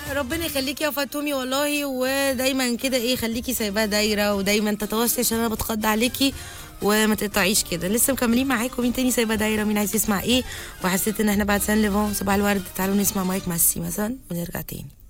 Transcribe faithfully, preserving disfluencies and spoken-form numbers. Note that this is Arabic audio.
ربنا يخليكي يا فاطمي والله، ودايما كده ايه خليكي سايباها دايره، ودايما تتواصلي عشان انا بتخض عليكي وما تقطعيش كده. لسه مكملين معاكم. مين تاني سايبه دايره؟ مين عايز يسمع ايه؟ وحسيت ان احنا بعد سان ليفون صباح الورد، تعالوا نسمع مايك ماسي مثلا ونرجع تاني.